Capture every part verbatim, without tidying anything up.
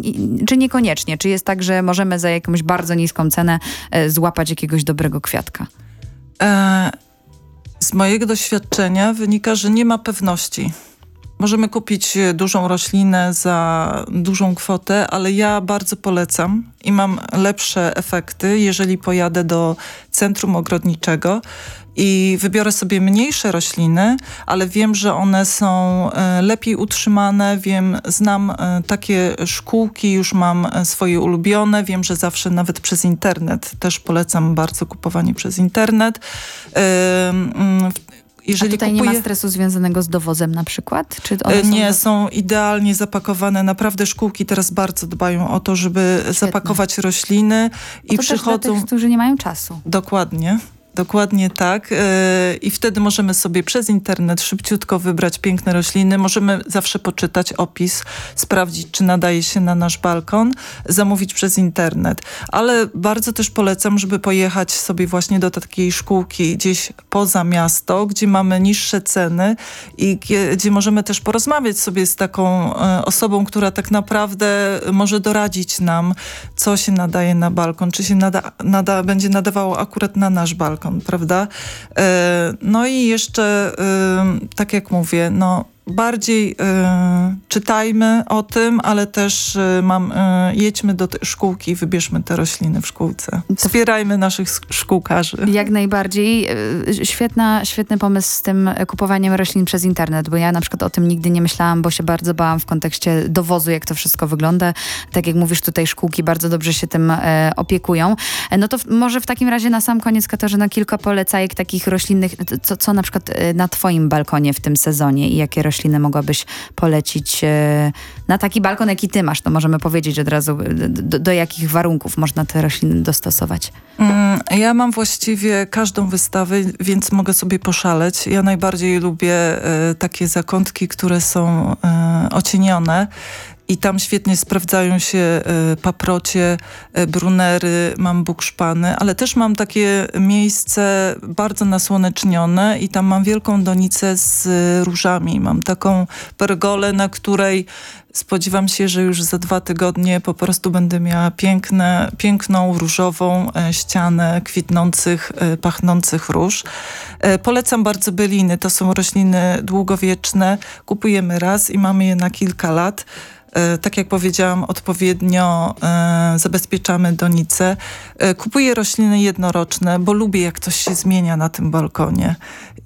czy niekoniecznie? Czy jest tak, że możemy za jakąś bardzo niską cenę e, złapać jakiegoś dobrego kwiatka? E, z mojego doświadczenia wynika, że nie ma pewności. Możemy kupić dużą roślinę za dużą kwotę, ale ja bardzo polecam i mam lepsze efekty, jeżeli pojadę do centrum ogrodniczego i wybiorę sobie mniejsze rośliny, ale wiem, że one są lepiej utrzymane, wiem, znam takie szkółki, już mam swoje ulubione, wiem, że zawsze nawet przez internet, też polecam bardzo kupowanie przez internet. Jeżeli A tutaj kupuję... nie ma stresu związanego z dowozem na przykład? Czy one nie, są... są idealnie zapakowane. Naprawdę szkółki teraz bardzo dbają o to, żeby Świetne. zapakować rośliny. I to przychodzą... też dla tych, którzy nie mają czasu. Dokładnie. Dokładnie tak. I wtedy możemy sobie przez internet szybciutko wybrać piękne rośliny. Możemy zawsze poczytać opis, sprawdzić, czy nadaje się na nasz balkon, zamówić przez internet. Ale bardzo też polecam, żeby pojechać sobie właśnie do takiej szkółki gdzieś poza miasto, gdzie mamy niższe ceny i gdzie możemy też porozmawiać sobie z taką osobą, która tak naprawdę może doradzić nam, co się nadaje na balkon, czy się nada, nada, będzie nadawało akurat na nasz balkon. Prawda? No i jeszcze, tak jak mówię, no bardziej y, czytajmy o tym, ale też y, mam, y, jedźmy do szkółki i wybierzmy te rośliny w szkółce. Wspierajmy naszych szkółkarzy. Jak najbardziej. Świetna, świetny pomysł z tym kupowaniem roślin przez internet, bo ja na przykład o tym nigdy nie myślałam, bo się bardzo bałam w kontekście dowozu, jak to wszystko wygląda. Tak jak mówisz, tutaj szkółki bardzo dobrze się tym e, opiekują. No to w, może w takim razie na sam koniec, Katarzyna, kilka polecajek takich roślinnych, co, co na przykład na twoim balkonie w tym sezonie i jakie rośliny mogłabyś polecić na taki balkon, jaki ty masz? To możemy powiedzieć od razu, do, do jakich warunków można te rośliny dostosować. Ja mam właściwie każdą wystawę, więc mogę sobie poszaleć. Ja najbardziej lubię takie zakątki, które są ocienione. I tam świetnie sprawdzają się y, paprocie, y, brunery, mam bukszpany, ale też mam takie miejsce bardzo nasłonecznione i tam mam wielką donicę z y, różami. Mam taką pergolę, na której spodziewam się, że już za dwa tygodnie po prostu będę miała piękne, piękną różową y, ścianę kwitnących, y, pachnących róż. Y, polecam bardzo byliny. To są rośliny długowieczne. Kupujemy raz i mamy je na kilka lat. Tak jak powiedziałam, odpowiednio e, zabezpieczamy donicę. E, kupuję rośliny jednoroczne, bo lubię, jak coś się zmienia na tym balkonie.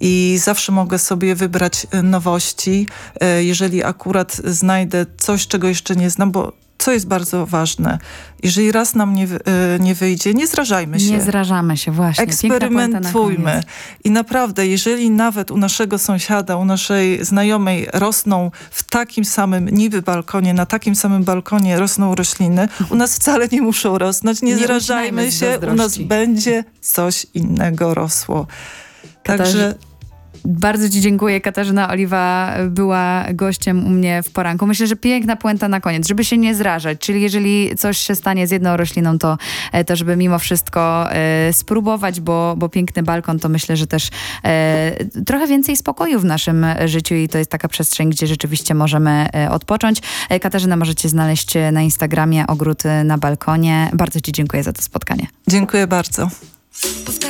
I zawsze mogę sobie wybrać nowości, e, jeżeli akurat znajdę coś, czego jeszcze nie znam, bo co jest bardzo ważne, jeżeli raz nam nie, nie wyjdzie, nie zrażajmy się. Nie zrażamy się, właśnie. Eksperymentujmy. I naprawdę, jeżeli nawet u naszego sąsiada, u naszej znajomej rosną w takim samym niby balkonie, na takim samym balkonie rosną rośliny, u nas wcale nie muszą rosnąć. Nie, nie zrażajmy się, u nas będzie coś innego rosło. Także... Bardzo ci dziękuję. Katarzyna Oliwa była gościem u mnie w poranku. Myślę, że piękna puenta na koniec, żeby się nie zrażać. Czyli jeżeli coś się stanie z jedną rośliną, to, to żeby mimo wszystko e, spróbować, bo, bo piękny balkon to myślę, że też e, trochę więcej spokoju w naszym życiu i to jest taka przestrzeń, gdzie rzeczywiście możemy e, odpocząć. E, Katarzyna możecie znaleźć na Instagramie Ogród na balkonie. Bardzo ci dziękuję za to spotkanie. Dziękuję bardzo.